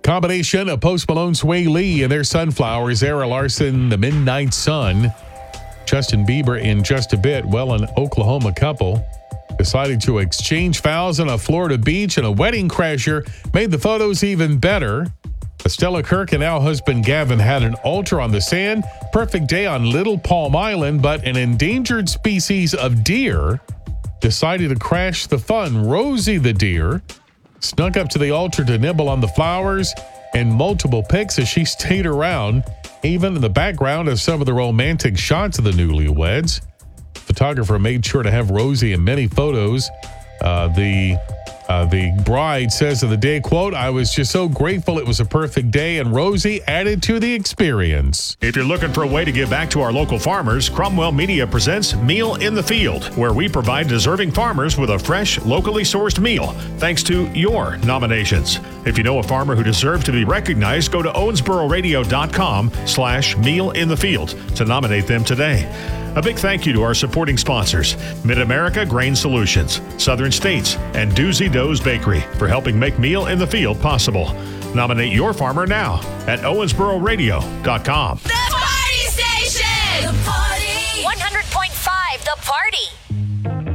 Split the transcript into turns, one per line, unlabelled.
Combination of Post Malone, Sway Lee, and their Sunflowers, Zara Larson, The Midnight Sun. Justin Bieber in just a bit. Well, an Oklahoma couple decided to exchange vows on a Florida beach, and a wedding crasher made the photos even better. Stella Kirk and now husband Gavin had an altar on the sand. Perfect day on Little Palm Island, but an endangered species of deer decided to crash the fun. Rosie the deer snuck up to the altar to nibble on the flowers, and multiple pics as she stayed around, even in the background of some of the romantic shots of the newlyweds. Photographer made sure to have Rosie in many photos. The bride says of the day, quote, "I was just so grateful it was a perfect day, and Rosie added to the experience."
If you're looking for a way to give back to our local farmers, Cromwell Media presents Meal in the Field, where we provide deserving farmers with a fresh, locally sourced meal, thanks to your nominations. If you know a farmer who deserves to be recognized, go to owensbororadio.com/mealinthefield to nominate them today. A big thank you to our supporting sponsors, Mid-America Grain Solutions, Southern States, and Doozy Doe's Bakery for helping make Meal in the Field possible. Nominate your farmer now at owensbororadio.com.
The Party Station! The Party! 100.5 The Party!